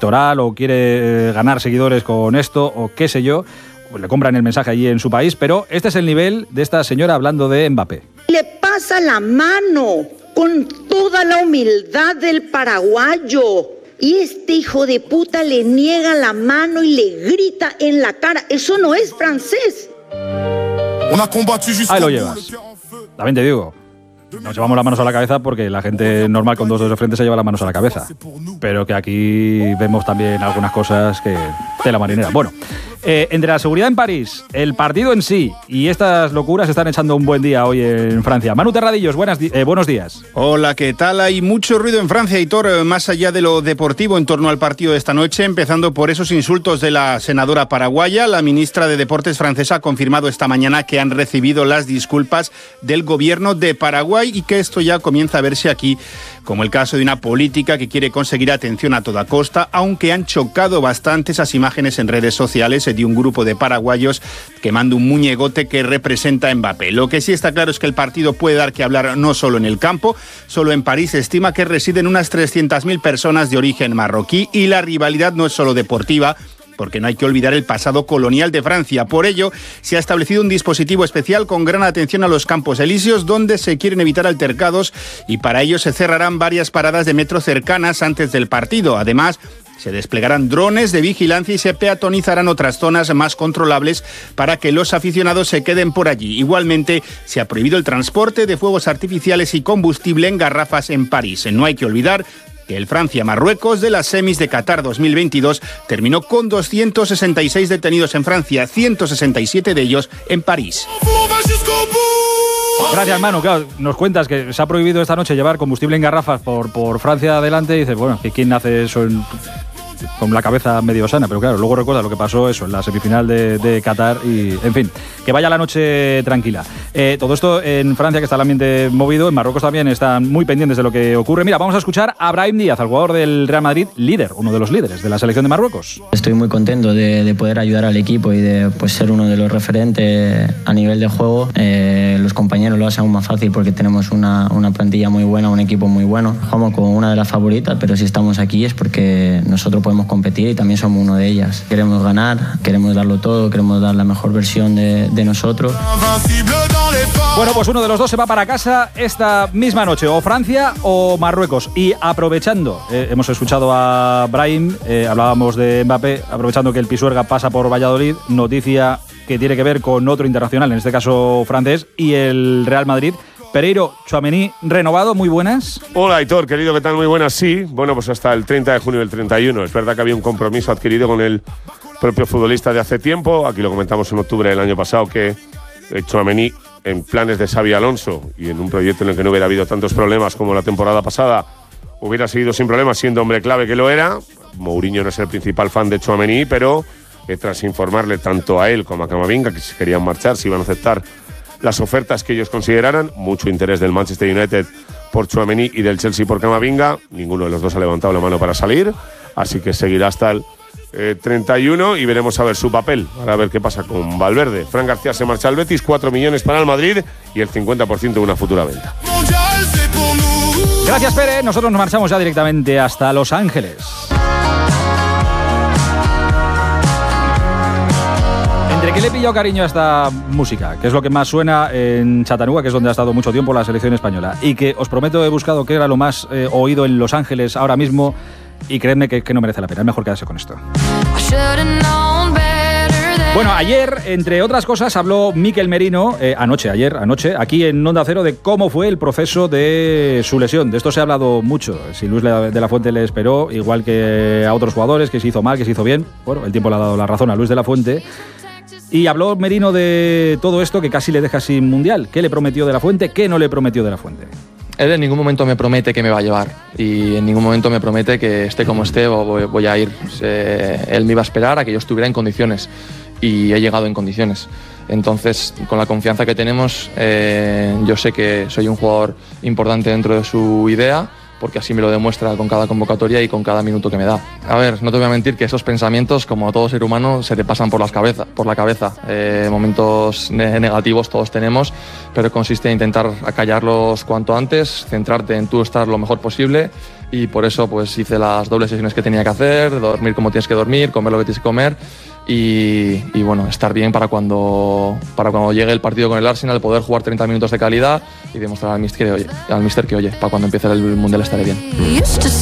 electoral o quiere ganar seguidores con esto o qué sé yo, pues le compran el mensaje allí en su país, pero este es el nivel de esta señora hablando de Mbappé. Le pasa la mano con toda la humildad del paraguayo y este hijo de puta le niega la mano y le grita en la cara. Eso no es francés. Ahí lo llevas. También te digo, nos llevamos las manos a la cabeza porque la gente normal con dos dedos de frente se lleva las manos a la cabeza. Pero que aquí vemos también algunas cosas que... tela marinera. Bueno, entre la seguridad en París, el partido en sí y estas locuras están echando un buen día hoy en Francia. Manu Terradillos, buenos días. Hola, ¿qué tal? Hay mucho ruido en Francia, Aitor, más allá de lo deportivo en torno al partido de esta noche, empezando por esos insultos de la senadora paraguaya. La ministra de Deportes francesa ha confirmado esta mañana que han recibido las disculpas del gobierno de Paraguay y que esto ya comienza a verse aquí como el caso de una política que quiere conseguir atención a toda costa, aunque han chocado bastante esas imágenes en redes sociales de un grupo de paraguayos quemando un muñegote que representa a Mbappé. Lo que sí está claro es que el partido puede dar que hablar no solo en el campo, solo en París se estima que residen unas 300.000 personas de origen marroquí y la rivalidad no es solo deportiva, porque no hay que olvidar el pasado colonial de Francia. Por ello, se ha establecido un dispositivo especial con gran atención a los Campos Elíseos, donde se quieren evitar altercados y para ello se cerrarán varias paradas de metro cercanas antes del partido. Además, se desplegarán drones de vigilancia y se peatonizarán otras zonas más controlables para que los aficionados se queden por allí. Igualmente, se ha prohibido el transporte de fuegos artificiales y combustible en garrafas en París. No hay que olvidar que el Francia-Marruecos de las semis de Qatar 2022 terminó con 266 detenidos en Francia, 167 de ellos en París. Gracias, Manu. Claro, nos cuentas que se ha prohibido esta noche llevar combustible en garrafas por Francia adelante y dices, bueno, ¿quién hace eso con la cabeza medio sana? Pero claro, luego recuerda lo que pasó eso en la semifinal de Qatar y, en fin, que vaya la noche tranquila. Todo esto en Francia, que está el ambiente movido, en Marruecos también están muy pendientes de lo que ocurre. Mira, vamos a escuchar a Brahim Díaz, al jugador del Real Madrid, líder, uno de los líderes de la selección de Marruecos. Estoy muy contento de poder ayudar al equipo y de ser uno de los referentes a nivel de juego. Los compañeros lo hacen aún más fácil porque tenemos una plantilla muy buena, un equipo muy bueno. Jugamos como una de las favoritas, pero si estamos aquí es porque nosotros podemos competir y también somos uno de ellas. Queremos ganar, queremos darlo todo, queremos dar la mejor versión de nosotros. Bueno, pues uno de los dos se va para casa esta misma noche, o Francia o Marruecos. Y aprovechando, hemos escuchado a Brahim, hablábamos de Mbappé, aprovechando que el Pisuerga pasa por Valladolid, noticia que tiene que ver con otro internacional, en este caso francés, y el Real Madrid. Pereiro, Tchouaméni, renovado, muy buenas. Hola, Aitor, querido, ¿qué tal? Muy buenas, sí. Bueno, pues hasta el 30 de junio del 31. Es verdad que había un compromiso adquirido con el propio futbolista de hace tiempo. Aquí lo comentamos en octubre del año pasado, que Tchouaméni, en planes de Xabi Alonso y en un proyecto en el que no hubiera habido tantos problemas como la temporada pasada, hubiera seguido sin problemas, siendo hombre clave que lo era. Mourinho no es el principal fan de Tchouaméni, pero tras informarle tanto a él como a Camavinga que si querían marchar, si iban a aceptar las ofertas que ellos consideraran, mucho interés del Manchester United por Tchouaméni y del Chelsea por Camavinga, ninguno de los dos ha levantado la mano para salir, así que seguirá hasta el 31 y veremos a ver su papel, para ver qué pasa con Valverde. Fran García se marcha al Betis, 4 millones para el Madrid y el 50% de una futura venta. Gracias, Pere. Nosotros nos marchamos ya directamente hasta Los Ángeles. ¿Entre qué le he pillado cariño a esta música? Que es lo que más suena en Chattanooga, que es donde ha estado mucho tiempo la selección española. Y que os prometo he buscado qué era lo más oído en Los Ángeles ahora mismo. Y creedme que no merece la pena. Es mejor quedarse con esto. Bueno, ayer, entre otras cosas, habló Mikel Merino, anoche, aquí en Onda Cero, de cómo fue el proceso de su lesión. De esto se ha hablado mucho. Si Luis de la Fuente le esperó, igual que a otros jugadores, que se hizo mal, que se hizo bien. Bueno, el tiempo le ha dado la razón a Luis de la Fuente. Y habló Merino de todo esto que casi le deja sin Mundial. ¿Qué le prometió de la Fuente? ¿Qué no le prometió de la Fuente? Él en ningún momento me promete que me va a llevar y en ningún momento me promete que esté como esté voy a ir. Él me iba a esperar a que yo estuviera en condiciones y he llegado en condiciones. Entonces, con la confianza que tenemos, yo sé que soy un jugador importante dentro de su idea, porque así me lo demuestra con cada convocatoria y con cada minuto que me da. A ver, no te voy a mentir que esos pensamientos, como todo ser humano, se te pasan por la cabeza. Momentos negativos todos tenemos, pero consiste en intentar acallarlos cuanto antes, centrarte en tú estar lo mejor posible y por eso pues hice las dobles sesiones que tenía que hacer, dormir como tienes que dormir, comer lo que tienes que comer y bueno, estar bien para cuando llegue el partido con el Arsenal, poder jugar 30 minutos de calidad y demostrar al míster que oye, para cuando empiece el Mundial estaré bien.